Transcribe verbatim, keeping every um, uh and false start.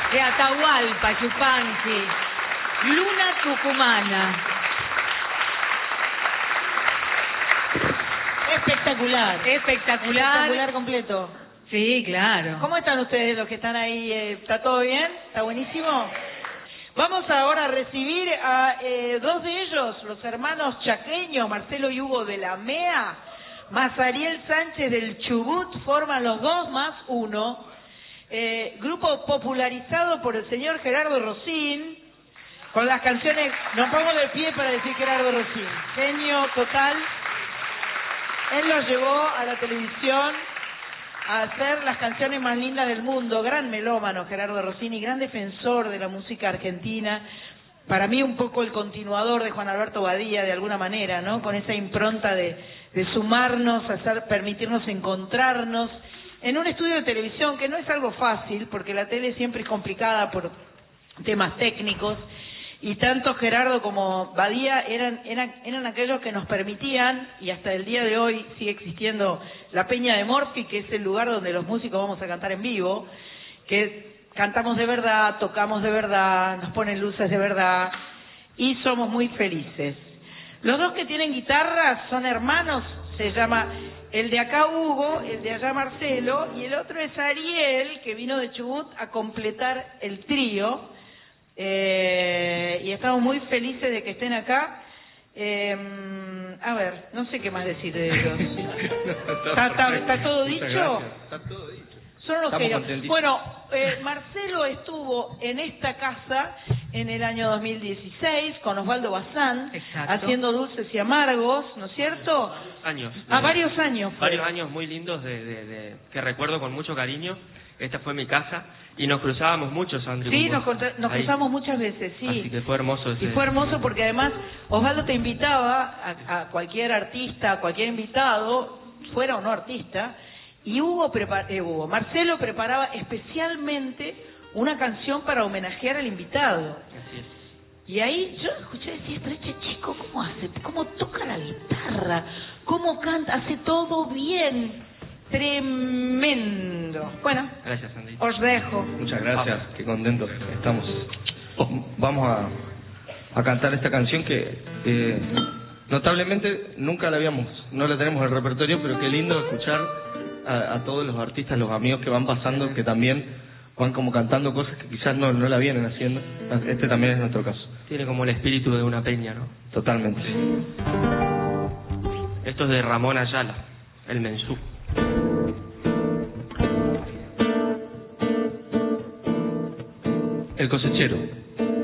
de Atahualpa Yupanqui, Luna Tucumana. Espectacular. Espectacular. Espectacular completo. Sí, claro. ¿Cómo están ustedes los que están ahí? Eh, ¿Está todo bien? ¿Está buenísimo? Vamos ahora a recibir a eh, dos de ellos, los hermanos chaqueños, Marcelo y Hugo de la M E A, más Ariel Sánchez del Chubut, forman los dos más uno. Eh, grupo popularizado por el señor Gerardo Rosín, con las canciones... Nos pongo de pie para decir Gerardo Rosín. Genio total. Él los llevó a la televisión a hacer las canciones más lindas del mundo. Gran melómano Gerardo Rossini, gran defensor de la música argentina. Para mí un poco el continuador de Juan Alberto Badía, de alguna manera, ¿no? Con esa impronta de, de sumarnos, hacer, permitirnos encontrarnos en un estudio de televisión, que no es algo fácil, porque la tele siempre es complicada por temas técnicos. Y tanto Gerardo como Badía eran, eran, eran aquellos que nos permitían, y hasta el día de hoy sigue existiendo la Peña de Morphy, que es el lugar donde los músicos vamos a cantar en vivo, que cantamos de verdad, tocamos de verdad, nos ponen luces de verdad, y somos muy felices. Los dos que tienen guitarras son hermanos, se llama el de acá Hugo, el de allá Marcelo, y el otro es Ariel, que vino de Chubut a completar el trío. Eh, y estamos muy felices de que estén acá. Eh, a ver, no sé qué más decir de ellos. ¿Está, está, está todo dicho? Está todo dicho. Son los Estamos que... Bueno, eh, Marcelo estuvo en esta casa en el año dos mil dieciséis con Osvaldo Bazán, exacto, haciendo Dulces y Amargos, ¿no es cierto? Años. Ah, varios años. Fue. Varios años muy lindos de, de, de, que recuerdo con mucho cariño. Esta fue mi casa y nos cruzábamos mucho, Sandri. Sí, nos, nos cruzamos muchas veces, sí. Así que fue hermoso ese... Y fue hermoso porque además Osvaldo te invitaba a, a cualquier artista, a cualquier invitado, fuera o no artista, y Hugo, prepar, eh, Hugo, Marcelo preparaba especialmente una canción para homenajear al invitado. Así es. Y ahí yo escuché decir, pero este chico, ¿cómo hace? ¿Cómo toca la guitarra? ¿Cómo canta? Hace todo bien. Tremendo. Bueno, gracias, Andy. Os dejo. Muchas gracias, qué contentos estamos. Vamos a, a cantar esta canción que eh, notablemente nunca la habíamos, no la tenemos en el repertorio, pero qué lindo escuchar a, a todos los artistas, los amigos que van pasando, que también van como cantando cosas que quizás no, no la vienen haciendo. Este también es nuestro caso. Tiene como el espíritu de una peña, ¿no? Totalmente. Esto es de Ramón Ayala, el Mensú. El cosechero.